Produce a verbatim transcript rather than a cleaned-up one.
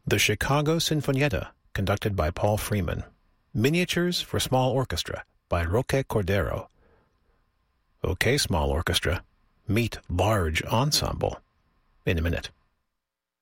The Chicago Sinfonietta, conducted by Paul Freeman. Miniatures for Small Orchestra by Roque Cordero. Okay, small orchestra, meet large ensemble in a minute.